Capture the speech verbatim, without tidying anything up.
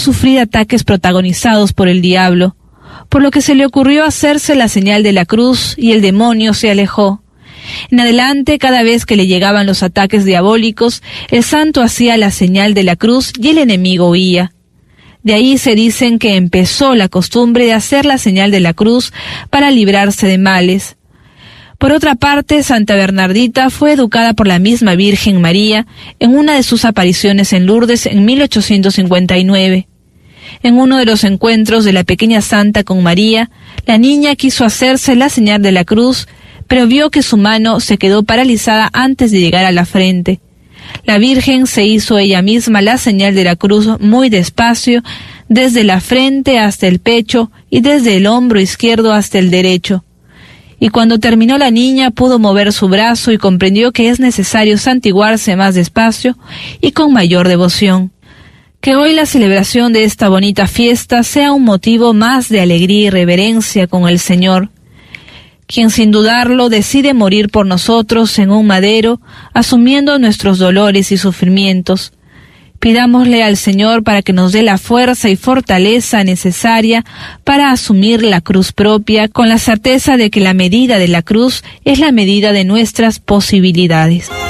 sufrir ataques protagonizados por el diablo, por lo que se le ocurrió hacerse la señal de la cruz y el demonio se alejó. En adelante, cada vez que le llegaban los ataques diabólicos, el santo hacía la señal de la cruz y el enemigo huía. De ahí se dicen que empezó la costumbre de hacer la señal de la cruz para librarse de males. Por otra parte, Santa Bernardita fue educada por la misma Virgen María en una de sus apariciones en Lourdes en mil ochocientos cincuenta y nueve. En uno de los encuentros de la pequeña santa con María, la niña quiso hacerse la señal de la cruz, pero vio que su mano se quedó paralizada antes de llegar a la frente. La Virgen se hizo ella misma la señal de la cruz muy despacio, desde la frente hasta el pecho y desde el hombro izquierdo hasta el derecho. Y cuando terminó la niña pudo mover su brazo y comprendió que es necesario santiguarse más despacio y con mayor devoción. Que hoy la celebración de esta bonita fiesta sea un motivo más de alegría y reverencia con el Señor, quien sin dudarlo decide morir por nosotros en un madero, asumiendo nuestros dolores y sufrimientos. Pidámosle al Señor para que nos dé la fuerza y fortaleza necesaria para asumir la cruz propia, con la certeza de que la medida de la cruz es la medida de nuestras posibilidades.